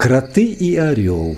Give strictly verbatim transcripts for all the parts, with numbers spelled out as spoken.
Кроты и орел.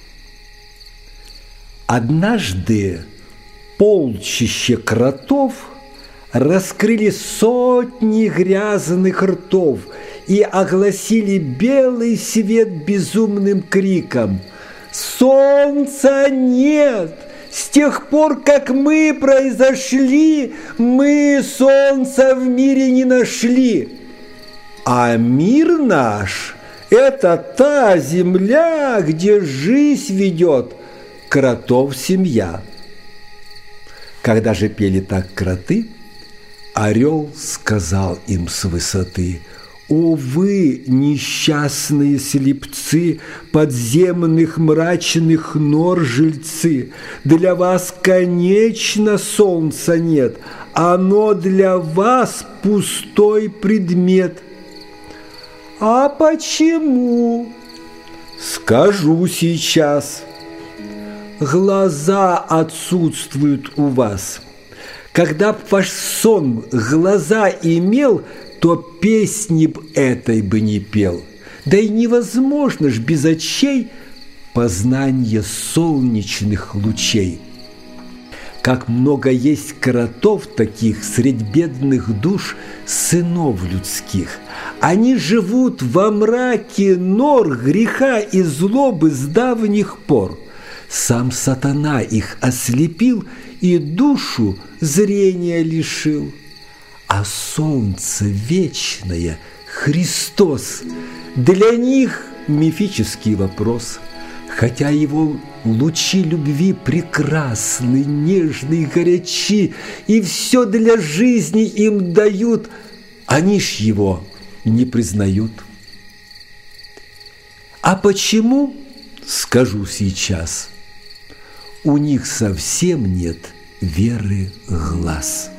Однажды полчище кротов раскрыли сотни грязных ртов и огласили белый свет безумным криком: «Солнца нет! С тех пор, как мы произошли, мы солнца в мире не нашли. А мир наш – это та земля, где жизнь ведет кротов семья». Когда же пели так кроты, орел сказал им с высоты: «О вы, несчастные слепцы, подземных мрачных нор жильцы! Для вас, конечно, солнца нет, оно для вас пустой предмет». «А почему?» «Скажу сейчас. Глаза отсутствуют у вас. Когда б ваш сон глаза имел, то песни б этой бы не пел. Да и невозможно ж без очей познание солнечных лучей. Как много есть кротов таких средь бедных душ, сынов людских. Они живут во мраке нор греха и злобы с давних пор. Сам сатана их ослепил и душу зрения лишил. А солнце вечное, Христос, для них мифический вопрос. Хотя его лучи любви прекрасны, нежны и горячи, и все для жизни им дают, они ж его не признают. А почему, скажу сейчас, у них совсем нет веры глаз.